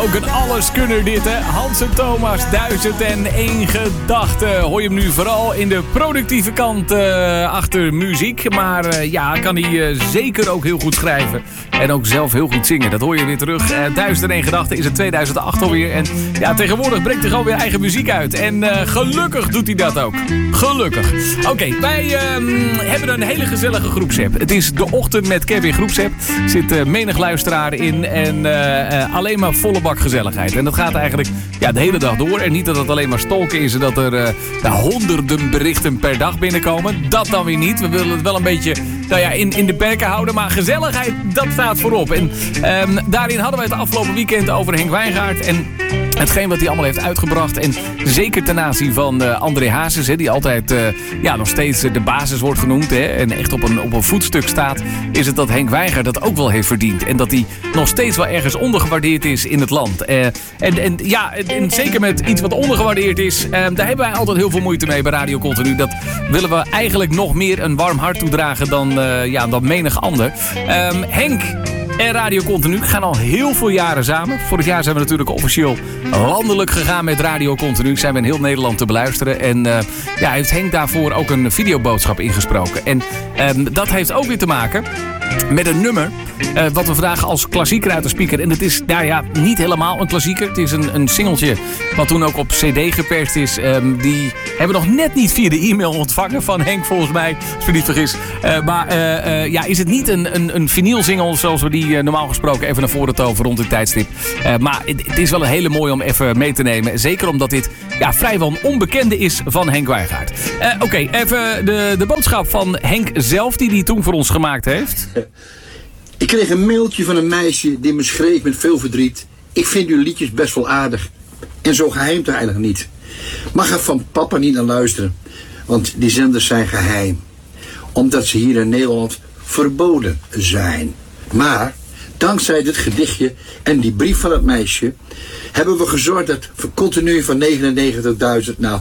Ook een alleskunner dit, hè? Hans en Thomas, 1001 gedachten. Hoor je hem nu vooral in de productieve kant achter muziek. Maar ja, kan hij zeker ook heel goed schrijven. En ook zelf heel goed zingen. Dat hoor je weer terug. 1001 gedachten is het 2008 alweer. En ja, tegenwoordig brengt hij gewoon weer eigen muziek uit. En gelukkig doet hij dat ook. Gelukkig. Oké, wij hebben een hele gezellige groepsapp. Het is de ochtend met Kevin groepsapp. Er zit menig luisteraar in. En alleen maar volle bak gezelligheid. En dat gaat eigenlijk de hele dag door. En niet dat het alleen maar stalken is en dat er honderden berichten per dag binnenkomen. Dat dan weer niet. We willen het wel een beetje in de perken houden. Maar gezelligheid, dat staat voorop. En daarin hadden wij het afgelopen weekend over Henk Wijngaard. En hetgeen wat hij allemaal heeft uitgebracht. En zeker ten aanzien van André Hazes. Die altijd nog steeds de basis wordt genoemd. Hè, en echt op een voetstuk staat. Is het dat Henk Wijngaard dat ook wel heeft verdiend. En dat hij nog steeds wel ergens ondergewaardeerd is in het land. En zeker met iets wat ondergewaardeerd is. Daar hebben wij altijd heel veel moeite mee bij Radio Continu. Dat willen we eigenlijk nog meer een warm hart toedragen dan menig ander. Henk en Radio Continu gaan al heel veel jaren samen. Vorig jaar zijn we natuurlijk officieel landelijk gegaan met Radio Continu. Zijn we in heel Nederland te beluisteren. En heeft Henk daarvoor ook een videoboodschap ingesproken. En dat heeft ook weer te maken met een nummer wat we vandaag als klassieker uit de speaker. En het is niet helemaal een klassieker. Het is een singeltje wat toen ook op cd geperst is. Die hebben we nog net niet via de e-mail ontvangen van Henk volgens mij. Als ik me niet vergis. Is het niet een vinylsingle zoals we die normaal gesproken even naar voren toveren rond dit tijdstip. Maar het is wel een hele mooie om even mee te nemen. Zeker omdat dit vrijwel een onbekende is van Henk Wijngaard. Oké, even de boodschap van Henk zelf die hij toen voor ons gemaakt heeft. Ik kreeg een mailtje van een meisje die me schreef met veel verdriet. Ik vind uw liedjes best wel aardig. En zo geheim toch eigenlijk niet. Mag er van papa niet naar luisteren. Want die zenders zijn geheim. Omdat ze hier in Nederland verboden zijn. Maar dankzij dit gedichtje en die brief van het meisje hebben we gezorgd dat we continu van 99.000 naar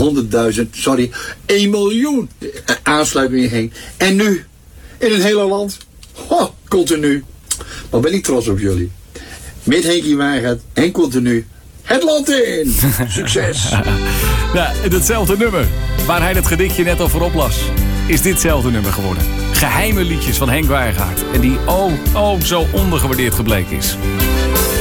1 miljoen aansluitingen heen. En nu, in het hele land, continu. Wat ben ik trots op jullie. Met Henkie Wijngaard en continu het land in. Succes. Datzelfde nummer waar hij het gedichtje net al voor oplas, is ditzelfde nummer geworden. Geheime liedjes van Henk Wijngaard. En die zo ondergewaardeerd gebleken is.